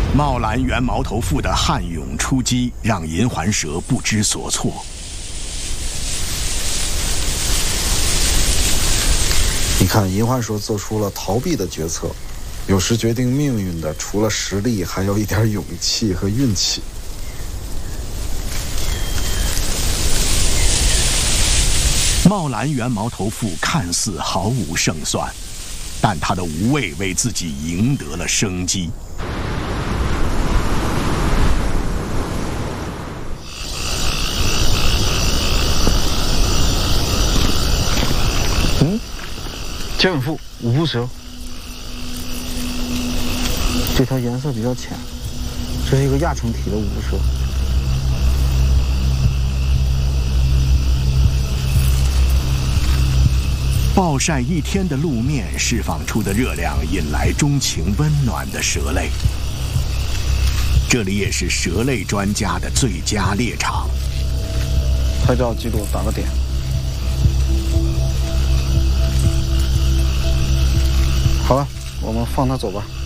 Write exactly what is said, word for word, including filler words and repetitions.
茂兰原毛头妇的悍勇出击，让银环蛇不知所措。 你看，银环蛇做出了逃避的决策，有时决定命运的，除了实力，还有一点勇气和运气。 茂兰原毛头妇看似毫无胜算，但她的无畏为自己赢得了生机。 嗯，剑腹五步蛇，这条颜色比较浅，这是一个亚成体的五步蛇。 暴晒一天的路面释放出的热量，引来钟情温暖的蛇类。这里也是蛇类专家的最佳猎场。 拍照记录，打个点。好了，我们放它走吧。